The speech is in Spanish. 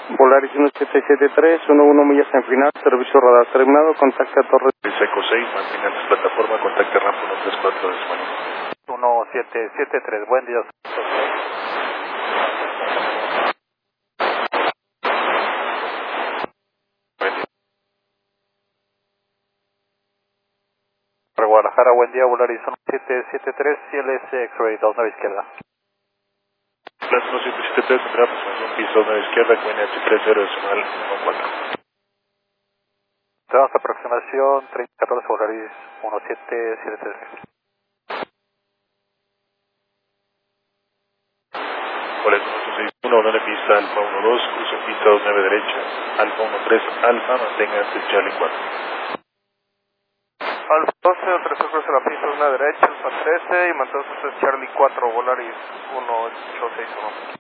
Polaris 1773, 11 millas en final, servicio radar terminado, contacta Torre. Seco 6, mantengan plataforma, contacte rampa 134 de España. 1773, buen día. Para Guadalajara, buen día, Volaris 1773, CLS X-Ray 29 izquierda. Plaza 1773, tendrá aproximación piso 9 izquierda, QNH 30 decimal 14. Tenemos aproximación 3014, Volaris 1773. Volaris 861, no de pista Alfa 12, cruce pista 29 derecha, Alfa 13, Alfa, mantenga antes Charlie 4. Alfa 12, 13 cruce la pista 1 derecha, Alfa 13 y manténgase Charlie 4, Volaris 1861.